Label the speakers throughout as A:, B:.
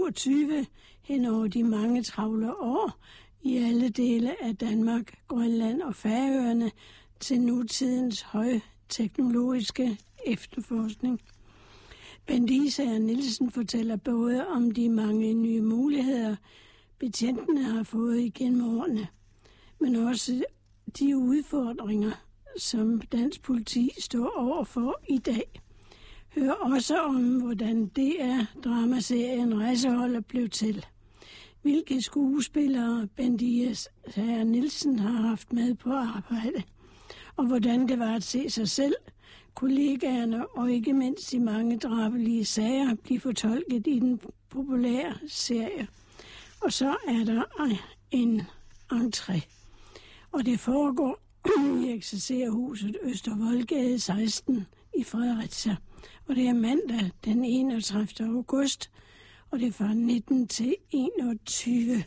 A: 27 hen over de mange travle år i alle dele af Danmark, Grønland og Færøerne til nutidens højteknologiske efterforskning. Bent Isager Nielsen fortæller både om de mange nye muligheder, betjentene har fået igennem årene, men også de udfordringer, som dansk politi står overfor i dag. Hør også om, hvordan DR-dramaserien Rejseholdet blev til. Hvilke skuespillere Bent Isager Nielsen har haft med på arbejde, og hvordan det var at se sig selv, kollegaerne og ikke mindst de mange drabelige sager blive fortolket i den populære serie. Og så er der en entré, og det foregår i Eksercerhuset Østervoldgade 16 i Fredericia. Og det er mandag den 31. august, og det er fra 19 til 21.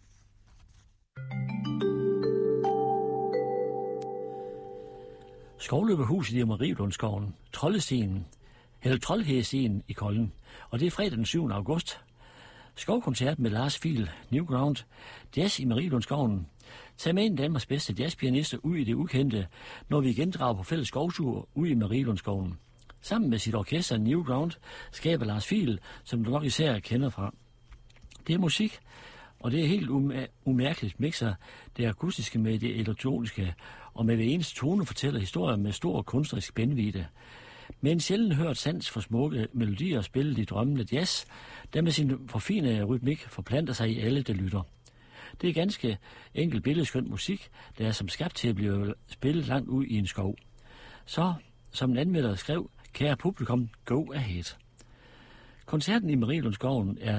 B: Skovløberhuset i Marielundskoven, Troldhedestien i Kolding, og det er fredag den 7. august. Skovkoncert med Lars Fiel, Newground, jazz i Marielundskoven. Tag med en Danmarks bedste jazzpianister ud i det ukendte, når vi igen drager på fælles skovtur ud i Marielundskoven. Sammen med sit orkester Newground skaber Lars Fiel, som du nok især kender fra. Det er musik, og det er helt umærkeligt mixer det akustiske med det elektroniske, og med hver eneste tone fortæller historier med stor kunstnerisk spændvidde. Med en sjældent hørt sans for smukke melodier spillet i drømmende jazz, der med sin forfinede rytmik forplanter sig i alle, der lytter. Det er ganske enkelt billedskønt musik, der er som skabt til at blive spillet langt ud i en skov. Så, som en anmelder skrev, kære publikum, go ahead. Koncerten i Marielundskoven er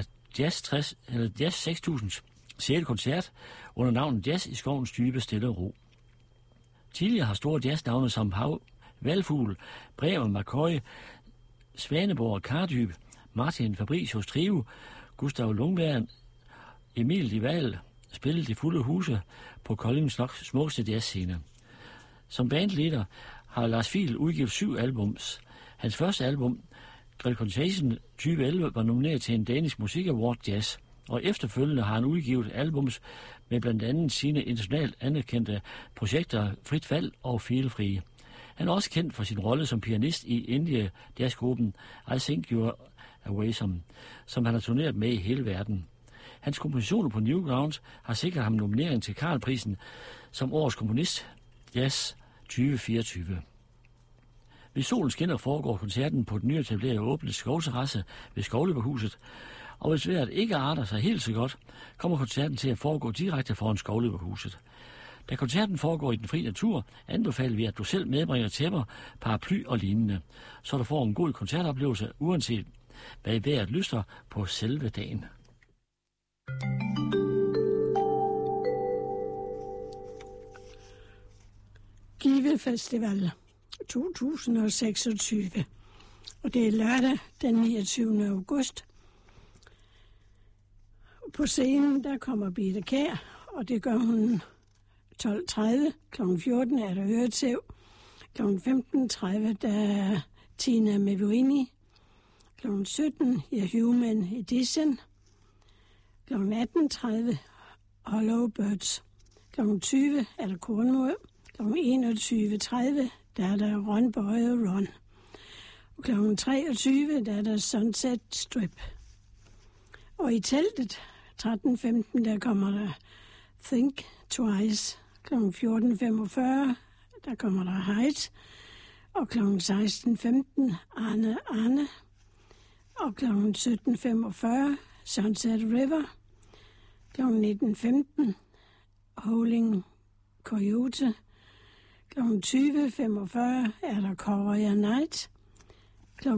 B: Jazz 6000 6. koncert under navnet Jazz i skovens dybe stille ro. Tidligere har store jazznavne som Hav, Valfugl, Bremer McCoy, Svaneborg, Kardyb, Martin Fabricius Trio, Gustav Lundberg, Emil Dival spillet i fulde huse på Koldings nok smukkeste jazzscene. Som bandleder har Lars Fiel udgivet 7 albums. Hans første album, Recontation 2011, var nomineret til en Danish Musik Award Jazz, og efterfølgende har han udgivet albums med blandt andet sine internationalt anerkendte projekter Frit Fald og Filefrie. Han er også kendt for sin rolle som pianist i indie jazzgruppen I Think You're Away, som han har turneret med i hele verden. Hans kompositioner på Newgrounds har sikret ham nominering til Carl-prisen som årets komponist Jazz 2024. Ved solen skinner foregår koncerten på den nyetablerede åbne skovterrasse ved Skovløberhuset, og hvis vejret ikke arter sig helt så godt, kommer koncerten til at foregå direkte foran Skovløberhuset. Da koncerten foregår i den fri natur, anbefaler vi, at du selv medbringer tæpper, paraply og lignende, så du får en god koncertoplevelse, uanset hvad vejret lyster på selve dagen.
A: Give Festival 2026, og det er lørdag den 29. august. På scenen der kommer Birthe Kjær, og det gør hun 12.30. Kl. 14 er der Øretæv. Kl. 15.30 der er Tina Mevorini. Kl. 17 Human Edition. Kl. 18.30 Hollow Birds. Kl. 20 er der Kornmod. Kl. 21.30 der er der Run Boy Run. Og kl. 23 der er der Sunset Strip. Og i teltet 13.15 der kommer der Think Twice. Kl. 14.45 der kommer der Height. Og kl. 16.15 Arne. Og kl. 17.45 Sunset River. Kl. 19.15 Howling Coyote. Kl. 20.45 er der Korea Night. Kl. 22.15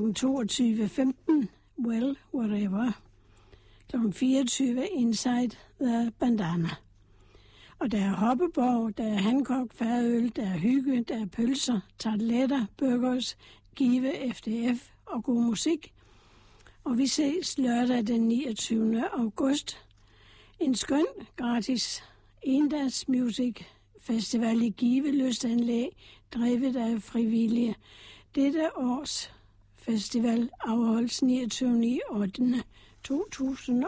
A: Well Whatever. Kl. 24 Inside the Bandana. Og der er hoppeborg, der er Hancock, fadøl, der er hygge, der er pølser, tarteletter, burgers, Give, FDF og god musik. Og vi ses lørdag den 29. august. En skøn, gratis endags music festival i Give lystanlæg, drevet af frivillige. Dette års festival afholdes 29.8.2000.